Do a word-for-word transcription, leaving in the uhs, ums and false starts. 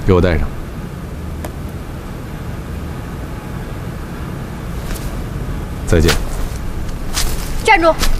给我带上。再见。 站住！